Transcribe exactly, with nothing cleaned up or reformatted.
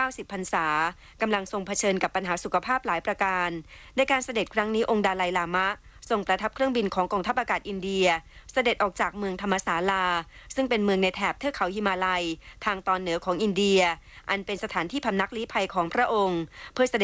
าสิบ พรรษากำลังทรงเผชิญกับปัญหาสุขภาพหลายประการในการเสด็จครั้งนี้องค์ดาไลลามะทรงประทับเครื่องบินของกองทัพอากาศอินเดียเสด็จออกจากเมืองธรรมศาลาซึ่งเป็นเมืองในแถบเทือกเขาหิมาลัยทางตอนเหนือของอินเดียอันเป็นสถานที่พำนักลี้ภัยของพระองค์เพื่อเสด็จ